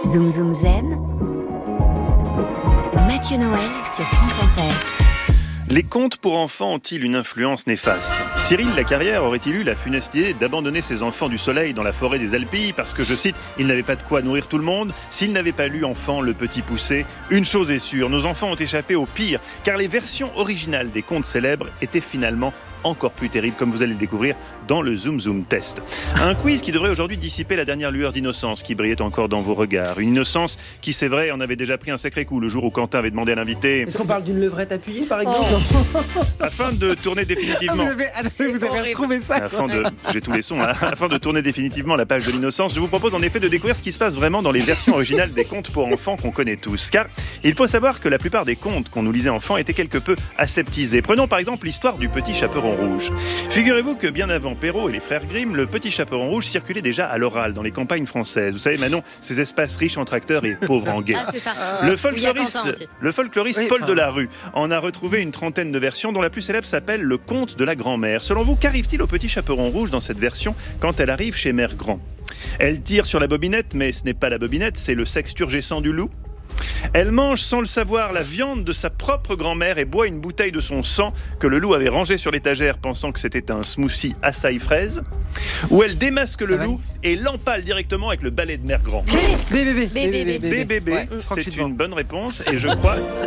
Zoom Zoom Zen, Mathieu Noël sur France Inter. Les contes pour enfants ont-ils une influence néfaste ? Cyril Lacarrière aurait-il eu la funeste idée d'abandonner ses enfants du soleil dans la forêt des Alpilles parce que, je cite, il n'avait pas de quoi nourrir tout le monde ? S'il n'avait pas lu enfant Le Petit Poucet, une chose est sûre, nos enfants ont échappé au pire, car les versions originales des contes célèbres étaient finalement encore plus terrible, comme vous allez le découvrir dans le Zoom Zoom Test. Un quiz qui devrait aujourd'hui dissiper la dernière lueur d'innocence qui brillait encore dans vos regards. Une innocence qui, c'est vrai, en avait déjà pris un sacré coup le jour où Quentin avait demandé à l'invité... Est-ce qu'on parle d'une levrette appuyée, par exemple ? Afin de tourner définitivement... vous avez retrouvé ça. J'ai tous les sons. Afin de tourner définitivement la page de l'innocence, je vous propose en effet de découvrir ce qui se passe vraiment dans les versions originales des contes pour enfants qu'on connaît tous. Car il faut savoir que la plupart des contes qu'on nous lisait enfants étaient quelque peu aseptisés. Prenons par exemple l'histoire du Petit Chaperon Rouge. Figurez-vous que bien avant Perrault et les frères Grimm, le Petit Chaperon Rouge circulait déjà à l'oral dans les campagnes françaises. Vous savez, Manon, ces espaces riches en tracteurs et pauvres en guerre. Ah, c'est ça. Le folkloriste Paul Delarue en a retrouvé une trentaine de versions, dont la plus célèbre s'appelle Le Conte de la Grand-Mère. Selon vous, qu'arrive-t-il au Petit Chaperon Rouge dans cette version quand elle arrive chez Mère Grand ? Elle tire sur la bobinette, mais ce n'est pas la bobinette, c'est le sexe turgescent du loup. Elle mange sans le savoir la viande de sa propre grand-mère et boit une bouteille de son sang que le loup avait rangée sur l'étagère pensant que c'était un smoothie açaï-fraise. Ou elle démasque le loup et l'empale directement avec le balai de Mère Grand. Bébé. BBB, c'est une bonne réponse et je crois...